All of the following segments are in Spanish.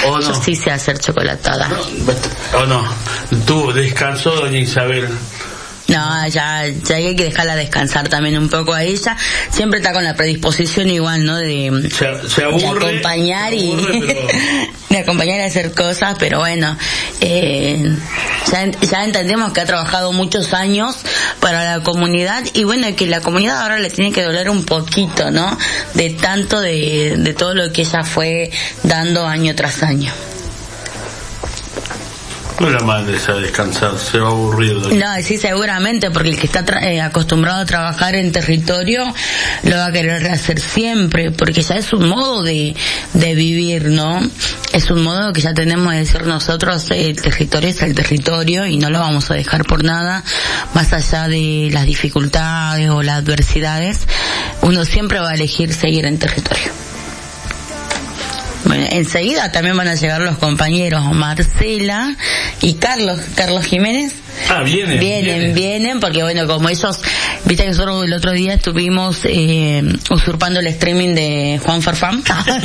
¿O no? Yo sí sé hacer chocolatada. ¿O no? ¿Tú descansó doña Isabel? No, ya hay que dejarla descansar también un poco a ella. Siempre está con la predisposición igual, ¿no? Se aburre, de acompañar pero... de acompañar a hacer cosas, pero bueno, ya entendemos que ha trabajado muchos años para la comunidad y bueno, que la comunidad ahora le tiene que doler un poquito, ¿no? De tanto de todo lo que ella fue dando año tras año. No la mandes a descansar, se va a aburrir. No, sí, seguramente, porque el que está acostumbrado a trabajar en territorio lo va a querer hacer siempre, porque ya es un modo de vivir, ¿no? Es un modo que ya tenemos de decir nosotros, el territorio es el territorio y no lo vamos a dejar por nada, más allá de las dificultades o las adversidades, uno siempre va a elegir seguir en territorio. Bueno, enseguida también van a llegar los compañeros Marcela y Carlos Jiménez. Vienen, porque bueno, como ellos, viste que nosotros el otro día estuvimos usurpando el streaming de Juan Farfán.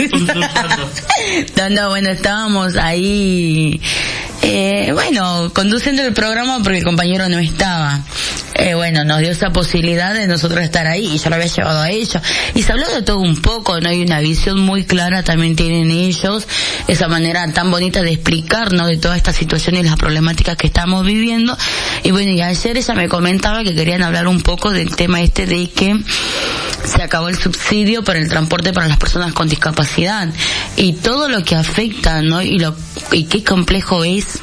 No, bueno, estábamos ahí, conduciendo el programa porque el compañero no estaba. Bueno, nos dio esa posibilidad de nosotros estar ahí y yo lo había llevado a ellos. Y se habló de todo un poco, ¿no? Hay una visión muy clara también tienen ellos, esa manera tan bonita de explicar, ¿no? De toda esta situación y las problemáticas que estamos viviendo. Y bueno, y ayer ella me comentaba que querían hablar un poco del tema de que se acabó el subsidio para el transporte para las personas con discapacidad. Y todo lo que afecta, ¿no? Y qué complejo es,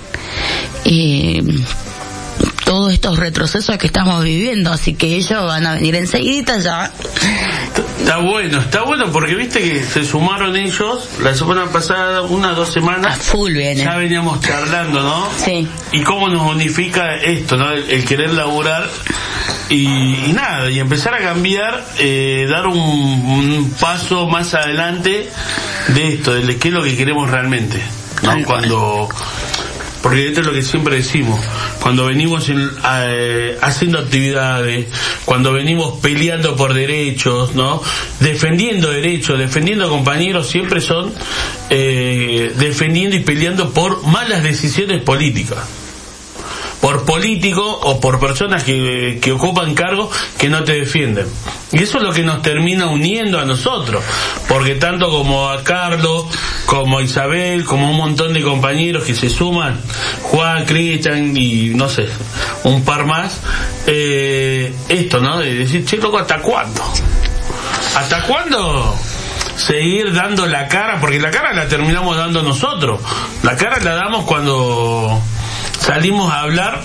todos estos retrocesos que estamos viviendo, así que ellos van a venir enseguida ya. Está bueno porque viste que se sumaron ellos la semana pasada, 1 o 2 semanas. A full viene. Ya veníamos charlando, ¿no? Sí. Y cómo nos unifica esto, ¿no? El querer laburar y nada, y empezar a cambiar, dar un paso más adelante de esto, de qué es lo que queremos realmente, ¿no? Porque esto es lo que siempre decimos, cuando venimos haciendo actividades, cuando venimos peleando por derechos, ¿no? Defendiendo derechos, defendiendo compañeros, siempre son defendiendo y peleando por malas decisiones políticas. Por políticos o por personas que ocupan cargos que no te defienden. Y eso es lo que nos termina uniendo a nosotros, porque tanto como a Carlos, como a Isabel, como a un montón de compañeros que se suman, Juan, Cristian y no sé, un par más, esto, ¿no? De decir, che, loco, ¿hasta cuándo? ¿Hasta cuándo seguir dando la cara? Porque la cara la terminamos dando nosotros. La cara la damos cuando salimos a hablar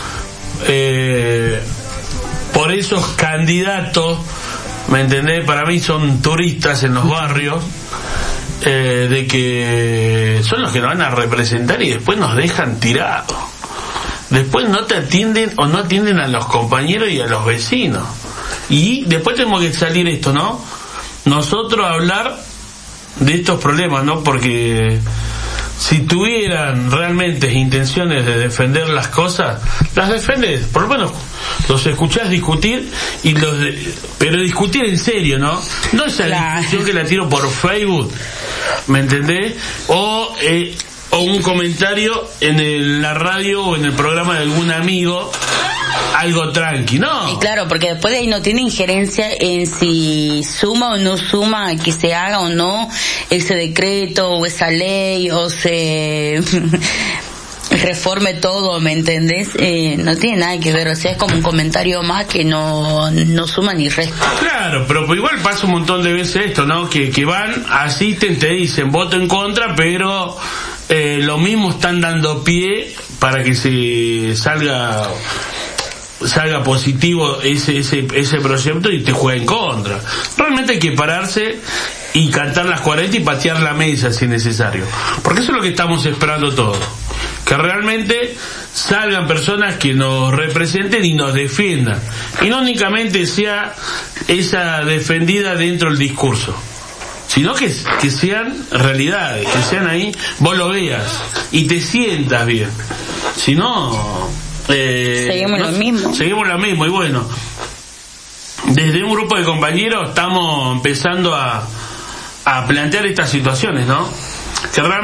por esos candidatos, ¿me entendés? Para mí son turistas en los barrios, de que son los que nos van a representar y después nos dejan tirados. Después no te atienden o no atienden a los compañeros y a los vecinos. Y después tenemos que salir esto, ¿no? Nosotros hablar de estos problemas, ¿no? Porque si tuvieran realmente intenciones de defender las cosas, las defendes, por lo menos los escuchás discutir pero discutir en serio, ¿no? No esa discusión que la tiro por Facebook, ¿me entendés? O un comentario en la radio o en el programa de algún amigo, algo tranqui, ¿no? Y claro, porque después de ahí no tiene injerencia en si suma o no suma que se haga o no ese decreto o esa ley o se reforme todo, ¿me entendés? No tiene nada que ver, o sea, es como un comentario más que no suma ni resta. Claro, pero igual pasa un montón de veces esto, ¿no? Que van, asisten, te dicen voto en contra, pero lo mismo están dando pie para que se salga positivo ese proyecto y te juega en contra. Realmente hay que pararse y cantar las 40 y patear la mesa si es necesario, porque eso es lo que estamos esperando todos, que realmente salgan personas que nos representen y nos defiendan, y no únicamente sea esa defendida dentro del discurso, sino que sean realidades, que sean ahí, vos lo veas y te sientas bien. Si no, seguimos lo mismo. Y bueno, desde un grupo de compañeros estamos empezando a plantear estas situaciones, ¿no? Que realmente